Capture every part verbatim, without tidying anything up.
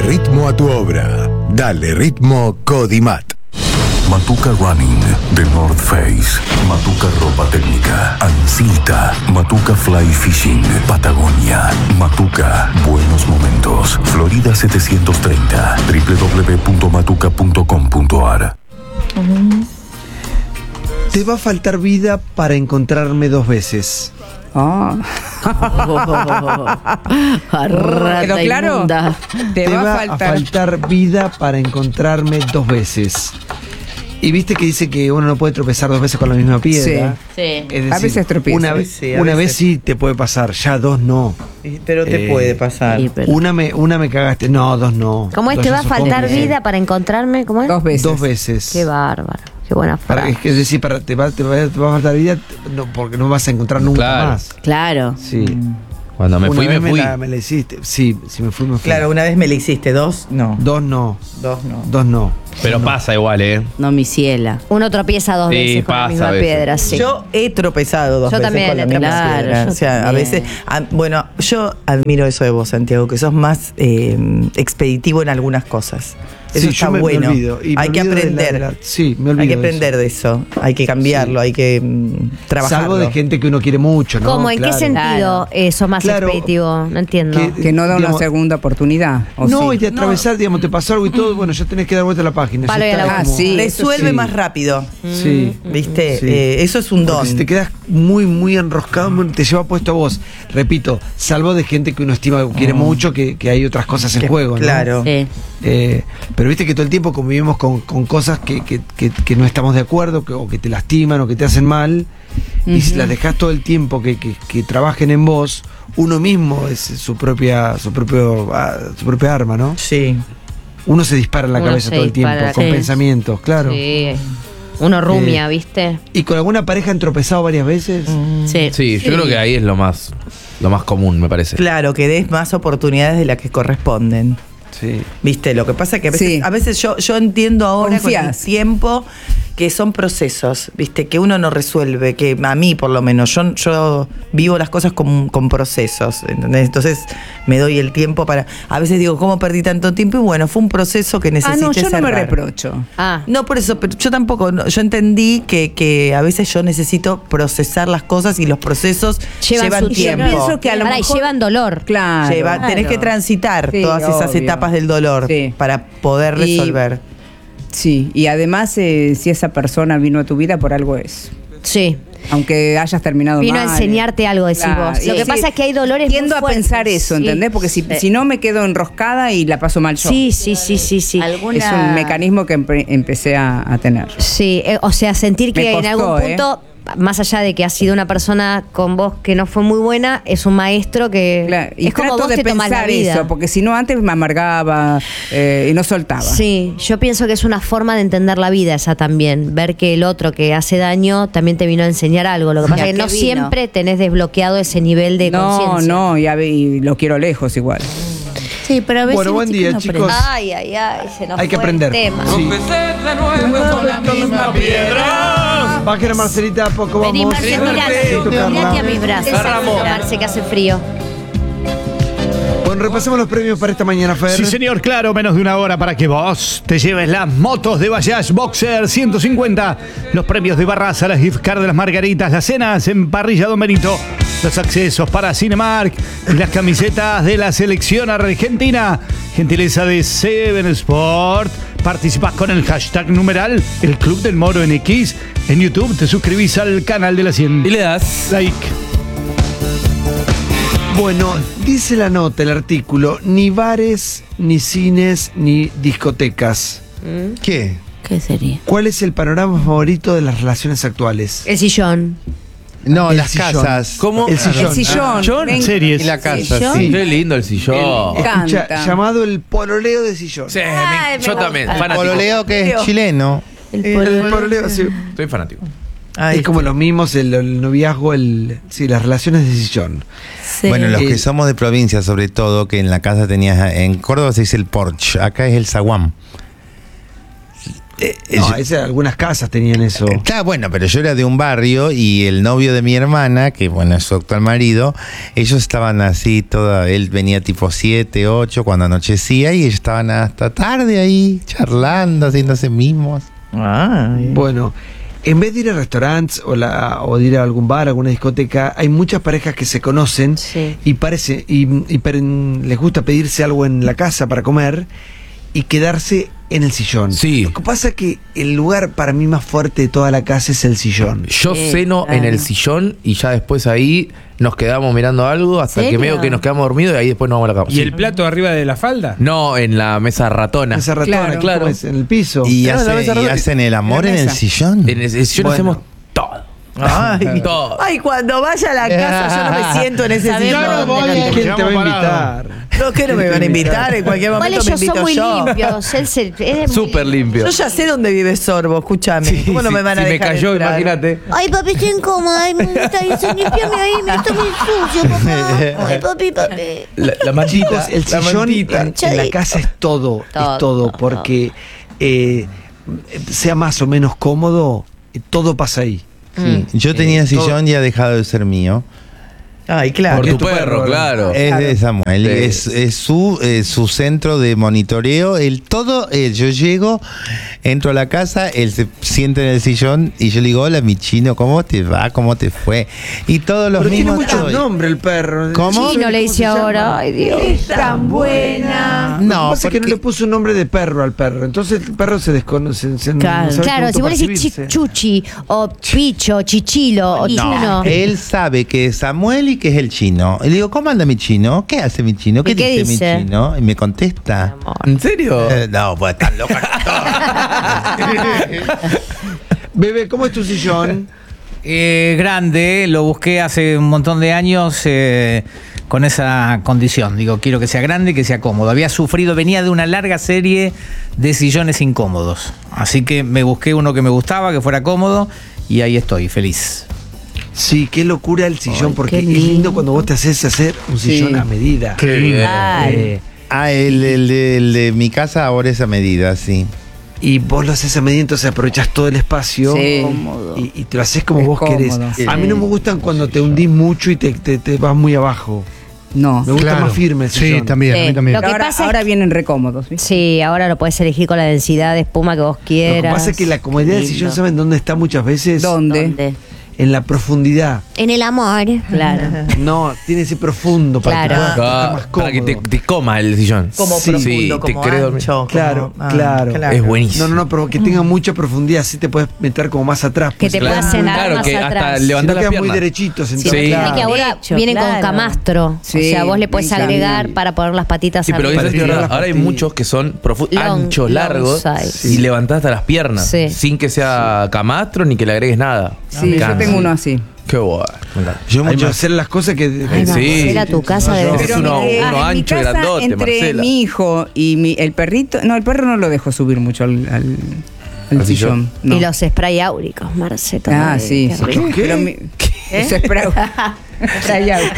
ritmo a tu obra. Dale ritmo Codimat. Matuca Running de North Face, Matuca Ropa Técnica, Ancita, Matuca Fly Fishing, Patagonia, Matuca Buenos Momentos, Florida setecientos treinta, doble u doble u doble u punto matuca punto com punto a r. Te va a faltar vida para encontrarme dos veces. Oh. Pero claro, te, te va, va a faltar. a faltar vida para encontrarme dos veces. Y viste que dice que uno no puede tropezar dos veces con la misma piedra. Sí, sí. Es decir, a veces tropieza. Una, vez, sí, a una veces. vez sí te puede pasar, ya dos no. Pero te Eh, puede pasar. Sí, pero- Una me, una me cagaste, no, dos no. ¿Cómo es? Dos ¿Te ya va a sos faltar cómplice. vida para encontrarme? ¿Cómo es? Dos veces. Dos veces. Qué bárbaro. Qué buena Para- frase. es, que, es decir, para, te, va, te, va, te va a faltar vida no, porque no vas a encontrar nunca Claro. más. Claro. Sí. Cuando me Una fui, vez me fui. la, me la hiciste. Sí, si me fui, me fui. Claro, una vez me la hiciste, dos, no. Dos no. Dos, no. Dos no. Pero pasa igual, ¿eh? No, mi ciela. Uno tropieza dos Sí, veces con la pasa misma a veces. piedra, sí. Yo he tropezado dos Yo veces también con la he misma tropezado, piedra. yo O sea, a también. veces, a- bueno, yo admiro eso de vos, Santiago, que sos más eh, expeditivo en algunas cosas. Eso Sí, está yo me, bueno. me olvido. Y me Hay que olvido de la- aprender. de la- sí, me olvido Hay que de aprender eso. de eso. Hay que cambiarlo, Sí. hay que mm, trabajarlo. Salvo de gente que uno quiere mucho, ¿no? ¿Cómo? ¿En Claro. qué sentido eh, sos más Claro. expeditivo? No entiendo. Que- Que no da una Digamos- segunda oportunidad. ¿o No, sí? y de atravesar, digamos, te pasó algo y todo, bueno, ya tenés que dar vuelta a la página. Palo ya y a la está, boca. como- Ah, sí. Resuelve Sí. más rápido. Sí. ¿Viste? Sí. Eh, eso es un don. Porque si te quedas muy, muy enroscado, te lleva puesto a vos. Repito, salvo de gente que uno estima o quiere mucho, que, que hay otras cosas en Que- juego, ¿no? claro. Sí. Eh, pero viste que todo el tiempo convivimos con, con cosas que, que, que- que no estamos de acuerdo, que, o que te lastiman o que te hacen mal. Y si las dejás todo el tiempo que, que, que trabajen en vos, uno mismo es su propia, su propio, ah, su propia arma, ¿no? Sí. Uno se dispara en la Uno cabeza se todo el tiempo, dispara, con sí. pensamientos, claro. Sí. Uno rumia, Eh, ¿viste? ¿Y con alguna pareja han tropezado varias veces? Sí. Sí, yo creo que ahí es lo más, lo más común, me parece. Claro, que des más oportunidades de las que corresponden. Sí. Viste, lo que pasa es que a veces, Sí. a veces yo, yo entiendo ahora con el Confías. tiempo que son procesos, viste, que uno no resuelve, que a mí por lo menos, yo, yo vivo las cosas con, con procesos, ¿entendés? Entonces me doy el tiempo para, a veces digo, ¿cómo perdí tanto tiempo? Y bueno, fue un proceso que Ah, necesité no, yo no me cerrar. reprocho. Ah. No, por eso, pero yo tampoco, no, yo entendí que, que a veces yo necesito procesar las cosas y los procesos Llevan, llevan, su tiempo. tiempo. Pienso que a lo Pará, y mejor- llevan dolor. Claro. Lleva- tenés Claro. que transitar Sí, todas esas obvio. etapas del dolor Sí. para poder Y- resolver. Sí, y además, eh, si esa persona vino a tu vida, por algo es. Sí. Aunque hayas terminado Vino mal. a enseñarte algo, decís Claro, vos. Lo y que sí, pasa es que hay dolores Tiendo muy a pensar fuertes. eso, Sí. ¿entendés? Porque si, Sí. si no me quedo enroscada y la paso mal yo. Sí, sí, sí, sí, sí. Es un mecanismo que empe- empecé a, a tener. Sí, eh, o sea, sentir que Me en costó, algún ¿eh? punto, más allá de que has sido una persona con vos que no fue muy buena, es un maestro que Claro, y es como trato vos de te tomás la pensar vida. eso, porque si no antes me amargaba eh, y no soltaba. Sí, yo pienso que es una forma de entender la vida esa también, ver que el otro que hace daño también te vino a enseñar algo. Lo que pasa ¿Y a es que qué no vino? siempre tenés desbloqueado ese nivel de No, conciencia. no, y, a ve- y lo quiero lejos igual. Sí, pero a veces Bueno, los buen día, no chicos. aprenden. Ay, ay, ay, se nos Hay que fue el aprender. tema. Sí. Bájala, Marcelita, poco vamos. Vení, Marce, mirate, Sí, tocarla. mirate a mis brazos. Marce, que hace frío. Bueno, repasemos los premios para esta mañana, Fer. Sí, señor, claro, menos de una hora para que vos te lleves las motos de Bayash Boxer ciento cincuenta, los premios de Barraza, las gift card de las Margaritas, las cenas en Parrilla Don Benito, los accesos para Cinemark y las camisetas de la selección argentina. Gentileza de Seven Sport. Participás con el hashtag numeral El Club del Moro en X. En YouTube te suscribís al canal de la cien. Y le das like. Bueno, dice la nota, el artículo, ni bares, ni cines, ni discotecas. ¿Qué? ¿Qué sería? ¿Cuál es el panorama favorito de las relaciones actuales? El sillón. No, El las sillón. casas. ¿Cómo? El sillón. El sillón. ¿Sillón? ven- Series. Y la casa, ¿Sillón? sí. Qué lindo el sillón. El- Escucha, Canta. llamado el pololeo de sillón. Sí, Ay, me- yo me también, gusta. fanático. Pololeo que es Leo. chileno. El El, polvo. el pololeo, sí. Estoy fanático. Ay, Es como los mismos, el, el noviazgo, el, sí, las relaciones de sillón. Sí. Bueno, los Eh, que somos de provincia, sobre todo, que en la casa tenías, en Córdoba se dice el porche, acá es el zaguán. Eh, No, yo- ese- algunas casas tenían eso. Está bueno, pero yo era de un barrio y el novio de mi hermana, que bueno, es su actual marido, ellos estaban así, toda, él venía tipo siete, ocho cuando anochecía y ellos estaban hasta tarde ahí, charlando, haciéndose mimos. Ay. Bueno, en vez de ir a restaurantes o, la, o de ir a algún bar, a alguna discoteca, hay muchas parejas que se conocen Sí. y parece y, y per- les gusta pedirse algo en la casa para comer y quedarse en el sillón. Sí. Lo que pasa es que el lugar para mí más fuerte de toda la casa es el sillón. Yo Sí, ceno claro. en el sillón y ya después ahí nos quedamos mirando algo hasta que ¿Serio? medio que nos quedamos dormidos y ahí después nos vamos a la cama. ¿Y Sí. el plato arriba de la falda? No, en la mesa ratona. Esa ratona, Claro, ¿cómo claro. es? En el piso. Y, Claro, la hace- mesa y redonda. hacen el amor En en la el mesa. sillón. En el sillón Bueno. hacemos todo. Ay. Todo. Ay, cuando vaya a la casa yo no me siento en ese Sabemos sillón. dónde lo ¿Quién te va a Quedamos invitar? No, que no me van a invitar, en cualquier Igual momento me ellos son invito muy yo. limpios. Él se, él es muy Súper limpio. Yo ya sé dónde vive Sorbo, escúchame. Sí, ¿Cómo no sí, me van a si me dejar cayó, entrar? imagínate. Ay, papi, estoy incómoda. Ay, me gusta eso. Limpiame ahí, me está muy sucio, papá. Ay, papi, papi. La, la mantita. Chicos, el la sillón mantita. en, en la casa es todo, Todo, es todo, todo. porque eh, sea más o menos cómodo, eh, todo pasa ahí. Yo tenía Eh, sillón y ha dejado de ser mío. Ay, claro. Por ¿Qué tu es tu perro, perro? claro. Es de Samuel, Sí. es, es su, eh, su centro de monitoreo. El todo, eh, yo llego, entro a la casa, él se sienta en el sillón y yo le digo, hola mi chino, ¿cómo te va? ¿Cómo te fue? Y todos los Pero tiene mismos. mucho todo. nombre el perro. ¿Cómo? Chino le ¿Cómo dice se llama? ahora. Ay, Dios. Tan buena. Lo que No, pasa es que no porque- le puso un nombre de perro al perro. Entonces el perro se desconoce. Se, Claro. no sabe Claro, cómo si vos le decís percibirse. chi- chuchi, o picho, chichilo, o chino. Él sabe que es Samuel y que es el chino. Y le digo, ¿cómo anda mi chino? ¿Qué hace mi chino? ¿Qué, ¿Y qué dice, dice? mi chino? Y me contesta. ¿En serio? Eh, no, pues están locas Bebé, ¿cómo es tu sillón? Eh, grande, lo busqué hace un montón de años eh, con esa condición. Digo, quiero que sea grande y que sea cómodo. Había sufrido, venía de una larga serie de sillones incómodos. Así que me busqué uno que me gustaba, que fuera cómodo, y ahí estoy, feliz. Sí, qué locura el sillón, Ay, porque qué es lindo lindo. cuando vos te haces hacer un sillón Sí. a medida. Ay. Eh, Ah, el, el de, el de mi casa ahora es a medida, sí. y vos lo haces a medida, entonces aprovechás todo el espacio. Sí. Cómodo. Y, y te lo haces como Es vos querés. cómodo, A mí sí. no me gustan cuando te hundís mucho y te, te- te vas muy abajo. No. Me gusta más firme el Sí, sillón. también, a Sí. mí también. Lo que ahora pasa es ahora que- vienen recómodos. ¿viste? Sí, ahora lo puedes elegir con la densidad de espuma que vos Lo quieras. que pasa es que la comodidad del Lindo. sillón, ¿saben dónde está muchas veces? ¿Dónde? ¿Dónde? En la profundidad. En el amor. Claro. No, tiene ese profundo para Claro. que puedas estar Ah, más para que te, cómodo. te coma el sillón. Como Sí, profundo, te como querés dormir. ancho. como- Claro, ah, claro. Es buenísimo. No, no, no, pero que tenga mucha profundidad, así te puedes meter como más atrás. Que te pues, puedas si cenar Claro, más que hasta atrás. no levantar la quedas muy pierna. derechito Sí, sentado. viste Claro. que ahora Derecho, vienen con claro. camastro. Sí, o sea, vos le puedes brillan. agregar para poner las patitas Sí, pero arriba. eso es Para verdad. tirar las Ahora hay pastillas. muchos que son profu- Long- anchos, long largos size. y Sí. levantás hasta las piernas Sí. sin que sea camastro ni que le agregues nada. Sí, Me yo encanta. tengo uno así. Qué bueno. Me encanta. Yo Hay mucho más. hacer las cosas que. Ay, Sí. Marcela, tu casa No, debe yo- ser. Es uno- eh, uno en mi ancho y casa, grandote, entre Marcela. mi hijo y mi, el perrito, no, el perro no lo dejo subir mucho al, al, al ¿Al sillón? sillón. No. Y los spray áuricos, Marcela. Ah, sí, sí. ¿Qué? Pero mi, Eso es spray. Spray out.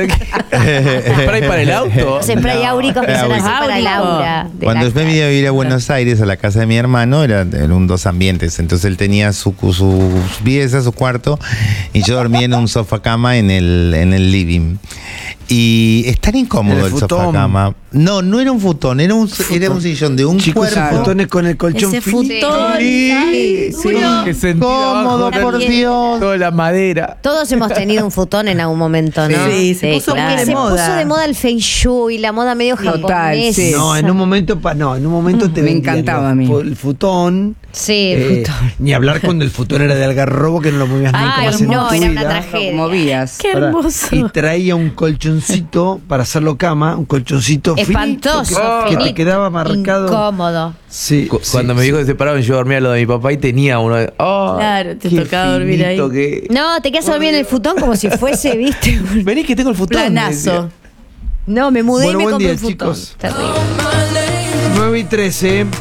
¿Spray para el auto? Los spray áuricos que son así para el aura. de Cuando la yo me casa. vine a vivir a Buenos Aires, a la casa de mi hermano, eran, eran dos ambientes. Entonces él tenía su, su pieza, su cuarto, y yo dormía en un sofá cama en el, en el living. Y es tan incómodo ¿El el, futón? sofá cama. No, no era un futón, era un, era un sillón de un Chicos, cuerpo. esos futones con el colchón Ese finito. futón. Sí, sí. Que sentido Cómodo, abajo, por también. Dios. Toda la madera. Todos hemos tenido un futón en algún momento, ¿no? Sí, se puso muy de se moda. puso de moda el feng shui, la moda medio Total, japonesa. sí. No, en un momento, pa- no, en un momento te Me vendían encantaba los a mí. fu- el futón. Sí, el eh, futón. Ni hablar cuando el futón era de algarrobo que no lo movías nunca Ay, más en no, tu era una vida. tragedia. Como vías. Qué Pará. hermoso. Y traía un colchoncito para hacerlo cama, un colchoncito Espantoso, finito que, que te finito, quedaba marcado. incómodo. Sí, Cu- sí, Cuando sí. mis hijos se separaron, yo dormía a lo de mi papá y tenía uno. de- Oh, Claro, te qué tocaba dormir ahí. finito que- No, te quedas a dormir en el futón como si fuese, ¿viste? Vení que tengo el futón. Planazo. No, me mudé Bueno, y me buen compré día, un futón. chicos. Terrible. nueve y trece.